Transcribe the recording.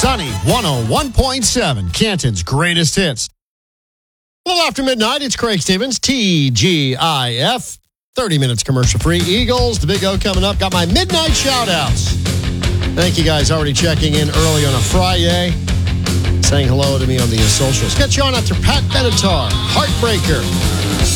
Sunny 101.7, Canton's greatest hits. A little after midnight, it's Craig Stevens, TGIF. 30 minutes commercial-free. Eagles, the Big O coming up. Got my midnight shout-outs. Thank you guys already checking in early on a Friday. Saying hello to me on the socials. Get you on after Pat Benatar, Heartbreaker.